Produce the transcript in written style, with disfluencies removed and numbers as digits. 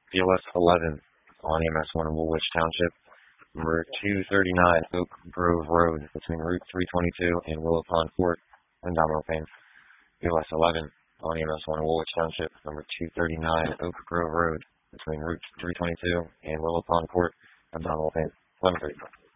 POS 11 on EMS1 Woolwich Township, number 239 Oak Grove Road between Route 322 and Willow Pond Court, abdominal pain. POS 11 on EMS1 Woolwich Township, number 239 Oak Grove Road between Route 322 and Willow Pond Court, abdominal pain. 11:34.